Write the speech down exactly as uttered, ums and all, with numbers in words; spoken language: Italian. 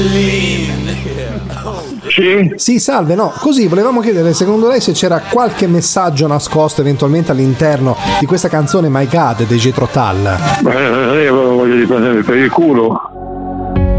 Sì? Sì, salve, no, così volevamo chiedere secondo lei se c'era qualche messaggio nascosto eventualmente all'interno di questa canzone My God dei Jethro Tull. Beh, io voglio di prendere per il culo.